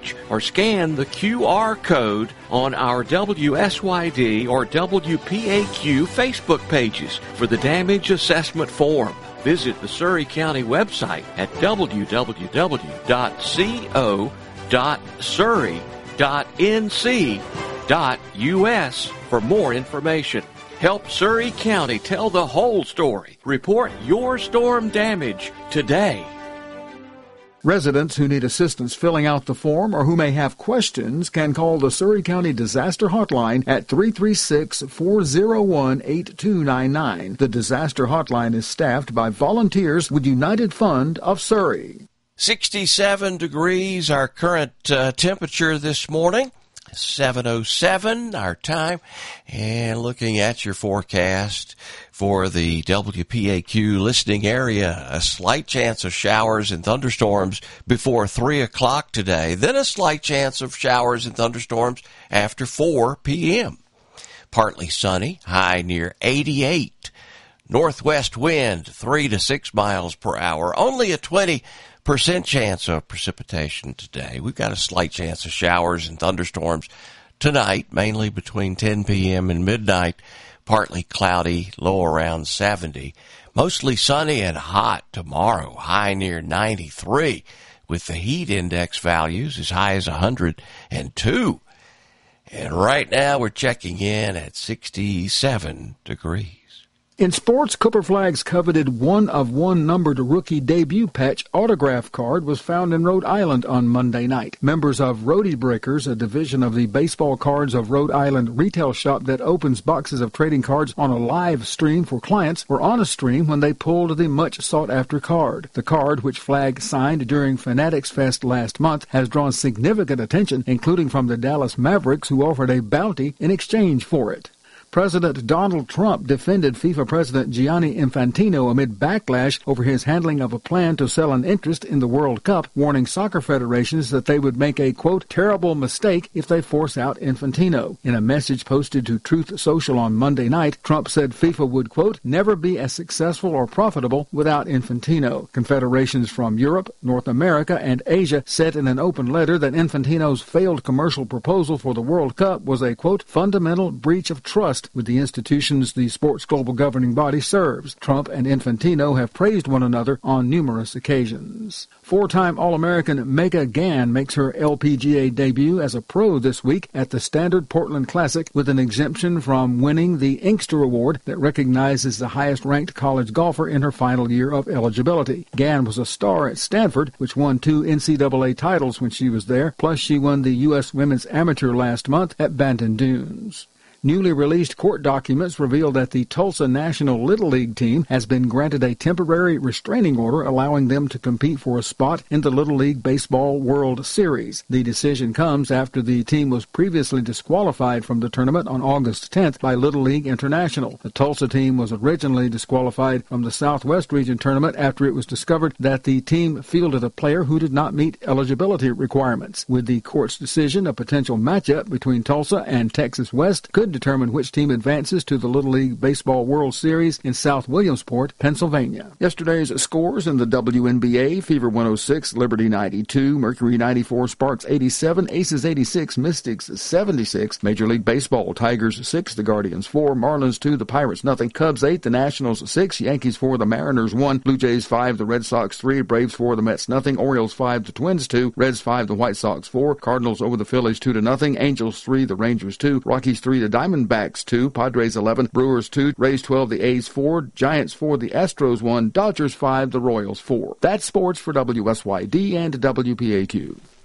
damage or scan the QR code on our WSYD or WPAQ Facebook pages for the damage assessment form. Visit the Surry County website at www.co.surry.nc.us for more information. Help Surry County tell the whole story. Report your storm damage today. Residents who need assistance filling out the form or who may have questions can call the Surry County Disaster Hotline at 336-401-8299. The Disaster Hotline is staffed by volunteers with United Fund of Surry. 67 degrees, our current temperature this morning. 7:07 our time, and looking at your forecast for the WPAQ listening area, a slight chance of showers and thunderstorms before 3 o'clock today, then a slight chance of showers and thunderstorms after 4 p.m. Partly sunny, high near 88. Northwest wind 3 to 6 miles per hour, only a 20% chance of precipitation today. We've got a slight chance of showers and thunderstorms tonight, mainly between 10 p.m. and midnight. Partly cloudy, low around 70. Mostly sunny and hot tomorrow, high near 93, with the heat index values as high as 102. And right now we're checking in at 67 degrees. In sports, Cooper Flagg's coveted 1-of-1 numbered rookie debut patch autograph card was found in Rhode Island on Monday night. Members of Roadie Breakers, a division of the Baseball Cards of Rhode Island retail shop that opens boxes of trading cards on a live stream for clients, were on a stream when they pulled the much-sought-after card. The card, which Flagg signed during Fanatics Fest last month, has drawn significant attention, including from the Dallas Mavericks, who offered a bounty in exchange for it. President Donald Trump defended FIFA President Gianni Infantino amid backlash over his handling of a plan to sell an interest in the World Cup, warning soccer federations that they would make a, quote, terrible mistake if they force out Infantino. In a message posted to Truth Social on Monday night, Trump said FIFA would, quote, never be as successful or profitable without Infantino. Confederations from Europe, North America, and Asia said in an open letter that Infantino's failed commercial proposal for the World Cup was a, quote, fundamental breach of trust with the institutions the sport's global governing body serves. Trump and Infantino have praised one another on numerous occasions. Four-time All-American Megan Gann makes her LPGA debut as a pro this week at the Standard Portland Classic with an exemption from winning the Inkster Award that recognizes the highest-ranked college golfer in her final year of eligibility. Gann was a star at Stanford, which won 2 NCAA titles when she was there, plus she won the U.S. Women's Amateur last month at Bandon Dunes. Newly released court documents reveal that the Tulsa National Little League team has been granted a temporary restraining order allowing them to compete for a spot in the Little League Baseball World Series. The decision comes after the team was previously disqualified from the tournament on August 10th by Little League International. The Tulsa team was originally disqualified from the Southwest Region tournament after it was discovered that the team fielded a player who did not meet eligibility requirements. With the court's decision, a potential matchup between Tulsa and Texas West could determine which team advances to the Little League Baseball World Series in South Williamsport, Pennsylvania. Yesterday's scores in the WNBA: Fever 106, Liberty 92, Mercury 94, Sparks 87, Aces 86, Mystics 76. Major League Baseball: Tigers 6, the Guardians 4, Marlins 2, the Pirates nothing, Cubs 8, the Nationals 6, Yankees 4, the Mariners 1, Blue Jays 5, the Red Sox 3, Braves 4, the Mets nothing, Orioles 5, the Twins 2, Reds 5, the White Sox 4, Cardinals over the Phillies 2-0, Angels 3, the Rangers 2, Rockies 3, the Diamondbacks 2, Padres 11, Brewers 2, Rays 12, the A's 4, Giants 4, the Astros 1, Dodgers 5, the Royals 4. That's sports for WSYD and WPAQ.